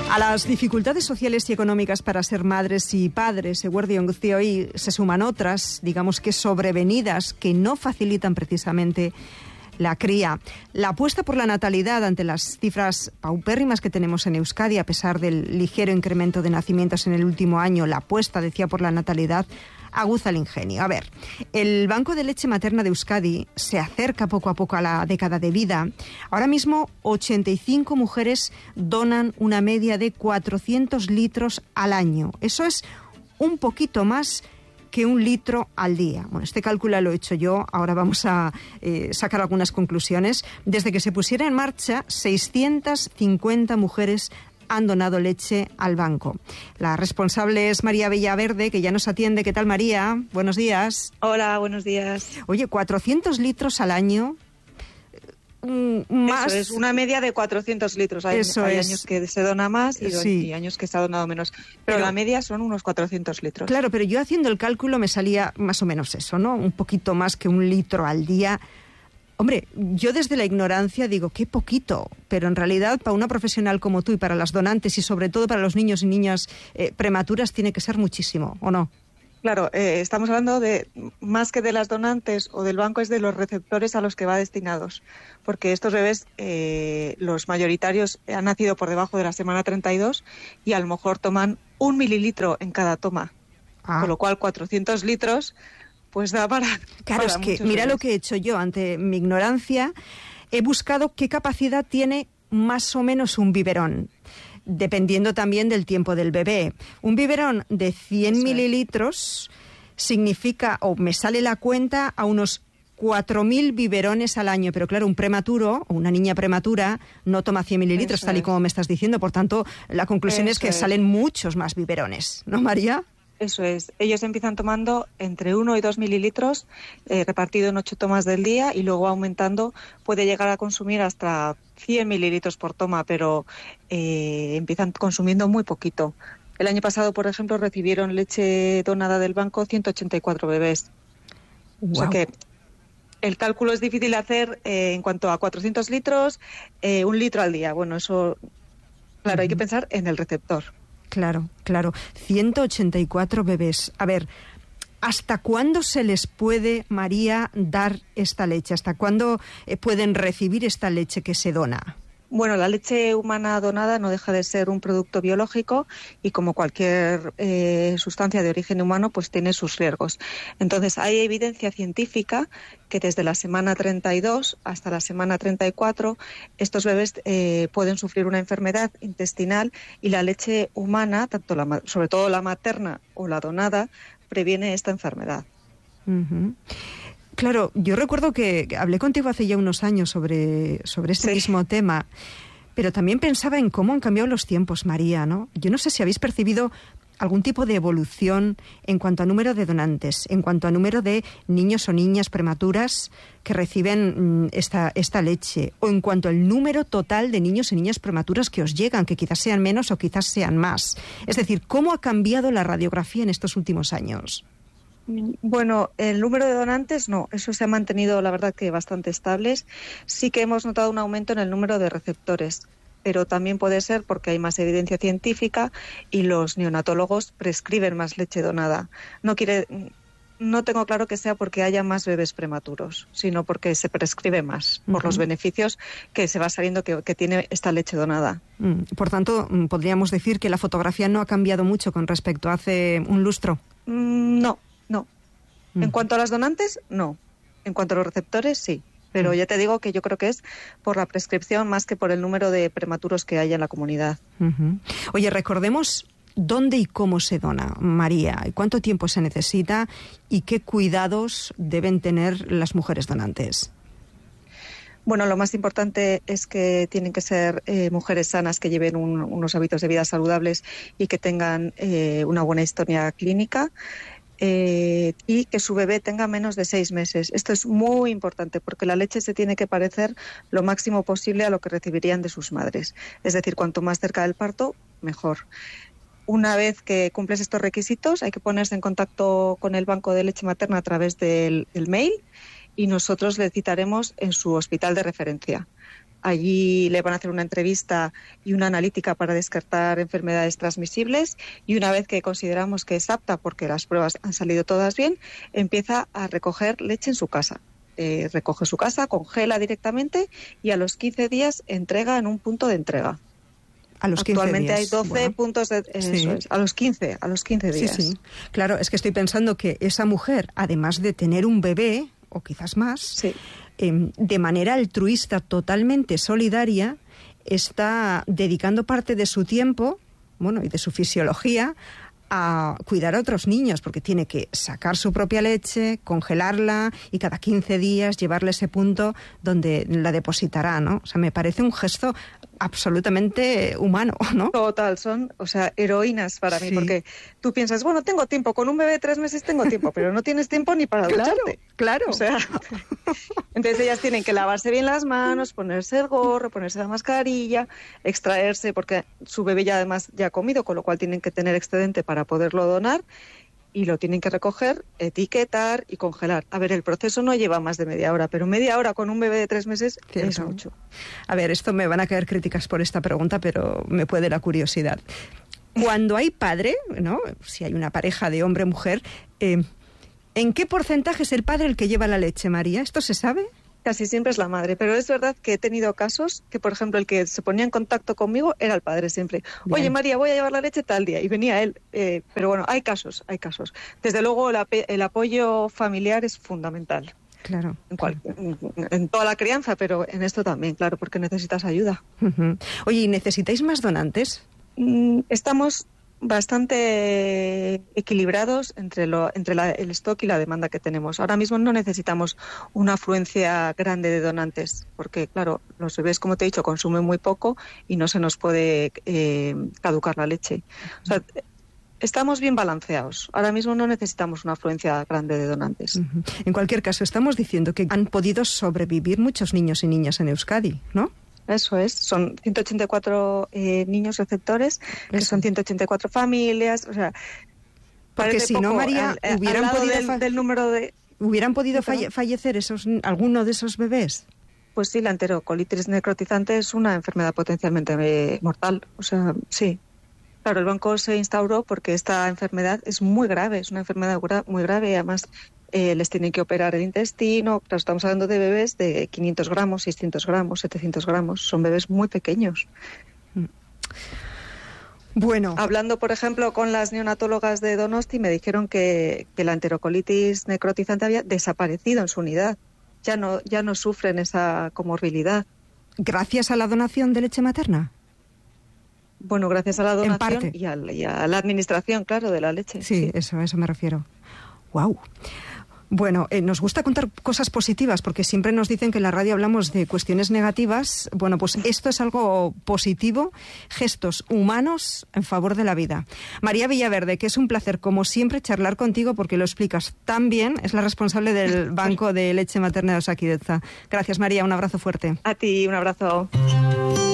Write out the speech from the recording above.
A las dificultades sociales y económicas para ser madres y padres, hoy se suman otras, digamos que sobrevenidas, que no facilitan precisamente la cría. La apuesta por la natalidad ante las cifras paupérrimas que tenemos en Euskadi, a pesar del ligero incremento de nacimientos en el último año, la apuesta, decía, por la natalidad aguza el ingenio. A ver, el Banco de Leche Materna de Euskadi se acerca poco a poco a la década de vida. Ahora mismo 85 mujeres donan una media de 400 litros al año. Eso es un poquito más que 1 litro al día. Bueno, este cálculo lo he hecho yo, ahora vamos a sacar algunas conclusiones. Desde que se pusiera en marcha, 650 mujeres han donado leche al banco. La responsable es María Villaverde, que ya nos atiende. ¿Qué tal, María? Buenos días. Hola, buenos días. Oye, 400 litros al año. Más. Eso es una media de 400 litros. Hay años que se dona más y años que se ha donado menos. Pero la media son unos 400 litros. Claro, pero yo haciendo el cálculo me salía más o menos eso, ¿no? Un poquito más que 1 litro al día. Hombre, yo desde la ignorancia digo, qué poquito, pero en realidad para una profesional como tú y para las donantes y sobre todo para los niños y niñas prematuras tiene que ser muchísimo, ¿o no? Claro, estamos hablando de más que de las donantes o del banco, es de los receptores a los que va destinados, porque estos bebés, los mayoritarios, han nacido por debajo de la semana 32 y a lo mejor toman 1 mililitro en cada toma, con lo cual 400 litros... pues da para... Claro, para es que mira bebés. Lo que he hecho yo ante mi ignorancia. He buscado qué capacidad tiene más o menos un biberón, dependiendo también del tiempo del bebé. Un biberón de 100 mililitros significa, o me sale la cuenta, a unos 4.000 biberones al año. Pero claro, un prematuro o una niña prematura no toma 100 mililitros, tal y como me estás diciendo. Por tanto, la conclusión es que salen muchos más biberones, ¿no, María? Eso es. Ellos empiezan tomando entre 1 y 2 mililitros, repartido en 8 tomas del día, y luego aumentando puede llegar a consumir hasta 100 mililitros por toma, pero empiezan consumiendo muy poquito. El año pasado, por ejemplo, recibieron leche donada del banco 184 bebés. Wow. O sea que el cálculo es difícil de hacer en cuanto a 400 litros, 1 litro al día. Bueno, eso, claro, hay que pensar en el receptor. Claro, claro. 184 bebés. A ver, ¿hasta cuándo se les puede, María, dar esta leche? ¿Hasta cuándo pueden recibir esta leche que se dona? Bueno, la leche humana donada no deja de ser un producto biológico y, como cualquier sustancia de origen humano, pues tiene sus riesgos. Entonces, hay evidencia científica que desde la semana 32 hasta la semana 34 estos bebés pueden sufrir una enfermedad intestinal, y la leche humana, tanto sobre todo la materna o la donada, previene esta enfermedad. Uh-huh. Claro, yo recuerdo que hablé contigo hace ya unos años sobre este mismo tema, pero también pensaba en cómo han cambiado los tiempos, María, ¿no? Yo no sé si habéis percibido algún tipo de evolución en cuanto a número de donantes, en cuanto a número de niños o niñas prematuras que reciben esta leche, o en cuanto al número total de niños y niñas prematuras que os llegan, que quizás sean menos o quizás sean más. Es decir, ¿cómo ha cambiado la radiografía en estos últimos años? Bueno, el número de donantes no, eso se ha mantenido, la verdad, que bastante estables. Sí que hemos notado un aumento en el número de receptores, pero también puede ser porque hay más evidencia científica y los neonatólogos prescriben más leche donada. No tengo claro que sea porque haya más bebés prematuros, sino porque se prescribe más por los beneficios que se va sabiendo que tiene esta leche donada. Por tanto, podríamos decir que la fotografía no ha cambiado mucho con respecto a hace un lustro. No. En cuanto a las donantes, no. En cuanto a los receptores, sí. Pero ya te digo que yo creo que es por la prescripción más que por el número de prematuros que hay en la comunidad. Uh-huh. Oye, recordemos dónde y cómo se dona, María, y cuánto tiempo se necesita y qué cuidados deben tener las mujeres donantes. Bueno, lo más importante es que tienen que ser mujeres sanas, que lleven unos hábitos de vida saludables y que tengan una buena historia clínica. Y que su bebé tenga menos de 6 meses. Esto es muy importante porque la leche se tiene que parecer lo máximo posible a lo que recibirían de sus madres. Es decir, cuanto más cerca del parto, mejor. Una vez que cumples estos requisitos, hay que ponerse en contacto con el banco de leche materna a través del mail, y nosotros le citaremos en su hospital de referencia. Allí le van a hacer una entrevista y una analítica para descartar enfermedades transmisibles, y una vez que consideramos que es apta, porque las pruebas han salido todas bien, empieza a recoger leche en su casa. Recoge su casa, congela directamente y a los 15 días entrega en un punto de entrega. A los 15 Actualmente días. hay 12 puntos de... Sí. Eso es, a los 15 días. Sí, sí. Claro, es que estoy pensando que esa mujer, además de tener un bebé, o quizás más, Sí. De manera altruista, totalmente solidaria, está dedicando parte de su tiempo, bueno, y de su fisiología, a cuidar a otros niños, porque tiene que sacar su propia leche, congelarla y cada 15 días llevarle a ese punto donde la depositará, ¿no? O sea, me parece un gesto absolutamente humano, ¿no? Total, son, heroínas para mí, Sí. porque tú piensas, bueno, tengo tiempo, con un bebé de 3 meses tengo tiempo, pero no tienes tiempo ni para ducharte. Claro. O sea, entonces ellas tienen que lavarse bien las manos, ponerse el gorro, ponerse la mascarilla, extraerse, porque su bebé ya además ya ha comido, con lo cual tienen que tener excedente para poderlo donar, y lo tienen que recoger, etiquetar y congelar. A ver, el proceso no lleva más de media hora, pero media hora con un bebé de 3 meses Cierto. es mucho. A ver, esto me van a caer críticas por esta pregunta, pero me puede la curiosidad. Cuando hay padre, ¿no? Si hay una pareja de hombre-mujer, ¿en qué porcentaje es el padre el que lleva la leche, María? ¿Esto se sabe? Casi siempre es la madre, pero es verdad que he tenido casos que, por ejemplo, el que se ponía en contacto conmigo era el padre siempre. Bien. Oye, María, voy a llevar la leche tal día, y venía él. Pero bueno, hay casos. Desde luego el apoyo familiar es fundamental. Claro. En toda la crianza, pero en esto también, claro, porque necesitas ayuda. Uh-huh. Oye, ¿y necesitáis más donantes? Estamos bastante equilibrados entre el stock y la demanda que tenemos. Ahora mismo no necesitamos una afluencia grande de donantes, porque claro, los bebés, como te he dicho, consumen muy poco y no se nos puede caducar la leche. O sea, estamos bien balanceados. Ahora mismo no necesitamos una afluencia grande de donantes. Uh-huh. En cualquier caso, estamos diciendo que han podido sobrevivir muchos niños y niñas en Euskadi, ¿no? Eso es, son 184 niños receptores, que son 184 familias, o sea... Porque si no, María, hubieran podido del número de... ¿Hubieran podido fallecer alguno de esos bebés? Pues sí, la enterocolitis necrotizante es una enfermedad potencialmente mortal, o sea, sí. Claro, el banco se instauró porque esta enfermedad es muy grave, es una enfermedad muy grave, y además les tienen que operar el intestino. Claro, estamos hablando de bebés de 500 gramos, 600 gramos, 700 gramos, son bebés muy pequeños. Bueno. Hablando, por ejemplo, con las neonatólogas de Donosti, me dijeron que la enterocolitis necrotizante había desaparecido en su unidad. Ya no sufren esa comorbilidad. ¿Gracias a la donación de leche materna? Bueno, gracias a la donación en parte. y a la administración, claro, de la leche. Sí, eso me refiero. ¡Guau! Bueno, nos gusta contar cosas positivas porque siempre nos dicen que en la radio hablamos de cuestiones negativas. Bueno, pues esto es algo positivo, gestos humanos en favor de la vida. María Villaverde, que es un placer, como siempre, charlar contigo porque lo explicas tan bien. Es la responsable del Banco de Leche Materna de Osakidetza. Gracias, María. Un abrazo fuerte. A ti, un abrazo.